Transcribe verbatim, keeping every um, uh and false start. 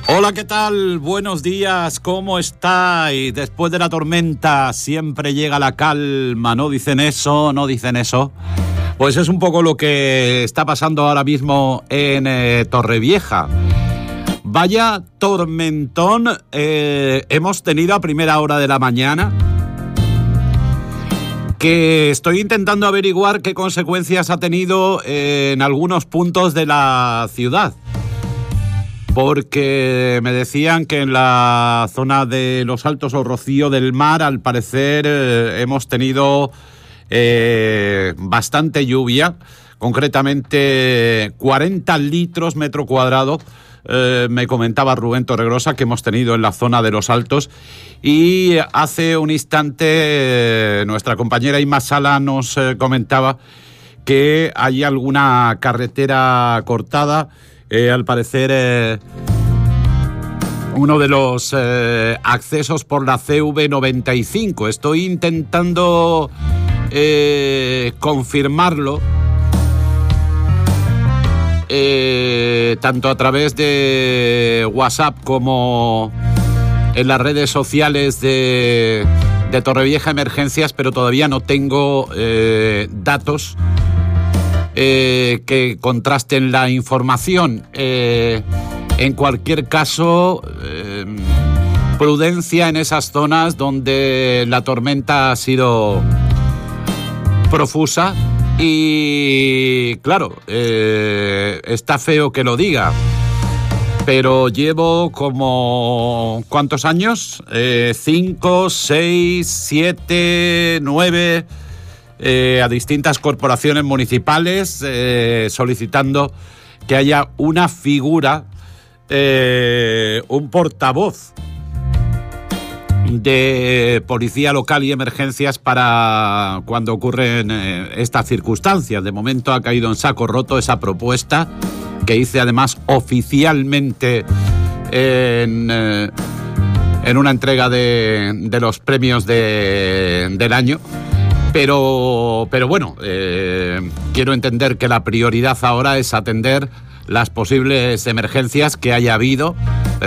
Hola, ¿qué tal? Buenos días, ¿cómo estáis? Después de la tormenta siempre llega la calma, ¿no dicen eso? ¿No dicen eso? Pues es un poco lo que está pasando ahora mismo en eh, Torrevieja. Vaya tormentón eh, hemos tenido a primera hora de la mañana, que estoy intentando averiguar qué consecuencias ha tenido eh, en algunos puntos de la ciudad. Porque me decían que en la zona de Los Altos o Rocío del Mar, al parecer, eh, hemos tenido eh, bastante lluvia, concretamente cuarenta litros metro cuadrado, eh, me comentaba Rubén Torregrosa, que hemos tenido en la zona de Los Altos. Y hace un instante eh, nuestra compañera Inma Sala nos eh, comentaba que hay alguna carretera cortada. Eh, al parecer, eh, uno de los eh, accesos por la C V noventa y cinco. Estoy intentando eh, confirmarlo, eh, tanto a través de WhatsApp como en las redes sociales de, de Torrevieja Emergencias, pero todavía no tengo eh, datos Eh, que contrasten la información. Eh, en cualquier caso, eh, prudencia en esas zonas donde la tormenta ha sido profusa y, claro, eh, está feo que lo diga, pero llevo como... ¿cuántos años? Eh, cinco, seis, siete, nueve... Eh, a distintas corporaciones municipales eh, solicitando que haya una figura, eh, un portavoz de policía local y emergencias para cuando ocurren eh, estas circunstancias. De momento ha caído en saco roto esa propuesta, que hice además oficialmente en, eh, en una entrega de, de los premios de, del año. Pero, pero bueno, eh, quiero entender que la prioridad ahora es atender las posibles emergencias que haya habido